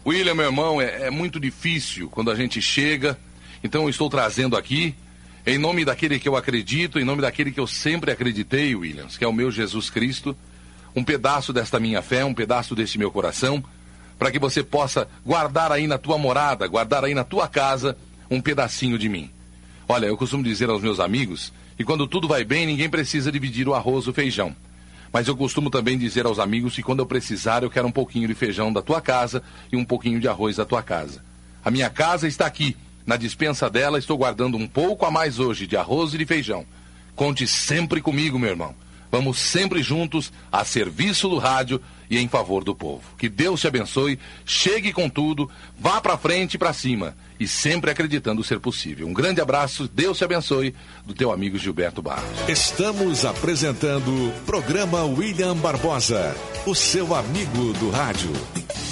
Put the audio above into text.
William, meu irmão, é muito difícil quando a gente chega, então eu estou trazendo aqui, em nome daquele que eu acredito, em nome daquele que eu sempre acreditei, Williams, que é o meu Jesus Cristo, um pedaço desta minha fé, um pedaço deste meu coração, para que você possa guardar aí na tua morada, guardar aí na tua casa um pedacinho de mim. Olha, eu costumo dizer aos meus amigos que quando tudo vai bem, ninguém precisa dividir o arroz ou o feijão. Mas eu costumo também dizer aos amigos que quando eu precisar, eu quero um pouquinho de feijão da tua casa e um pouquinho de arroz da tua casa. A minha casa está aqui. Na despensa dela, estou guardando um pouco a mais hoje de arroz e de feijão. Conte sempre comigo, meu irmão. Vamos sempre juntos a serviço do rádio e em favor do povo. Que Deus te abençoe, chegue com tudo, vá pra frente e pra cima. E sempre acreditando ser possível. Um grande abraço, Deus te abençoe, do teu amigo Gilberto Barros. Estamos apresentando o programa William Barbosa, o seu amigo do rádio.